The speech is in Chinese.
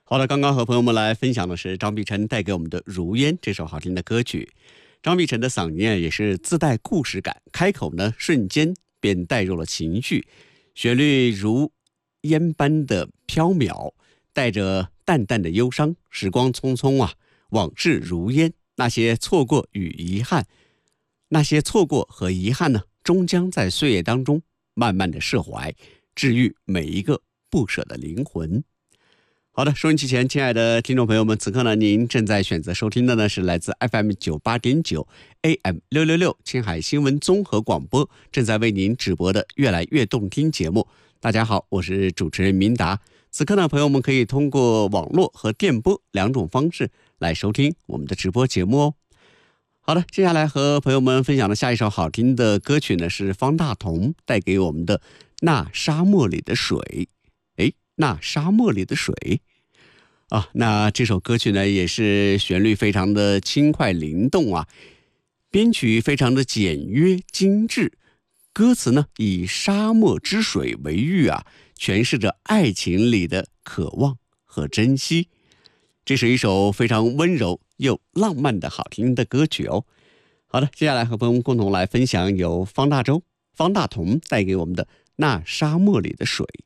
好的，刚刚和朋友们来分享的是张碧晨带给我们的《如烟》这首好听的歌曲。张碧晨的嗓音也是自带故事感，开口呢瞬间便带入了情绪，旋律如烟般的飘渺，带着淡淡的忧伤。时光匆匆啊，往事如烟，那些错过与遗憾，那些错过和遗憾呢，终将在岁月当中慢慢的释怀，治愈每一个不舍的灵魂。好的，收音机前亲爱的听众朋友们，此刻呢您正在选择收听的呢是来自 FM 98.9 AM 666青海新闻综合广播正在为您直播的越来越动听节目。大家好，我是主持人明达。此刻呢朋友们可以通过网络和电波两种方式来收听我们的直播节目哦。好的，接下来和朋友们分享的下一首好听的歌曲呢是方大同带给我们的那沙漠里的水。那沙漠里的水啊，那这首歌曲呢也是旋律非常的轻快灵动啊，编曲非常的简约精致，歌词呢以沙漠之水为喻啊，诠释着爱情里的渴望和珍惜。这是一首非常温柔又浪漫的好听的歌曲哦。好的，接下来和朋友们共同来分享由方大同带给我们的那沙漠里的水。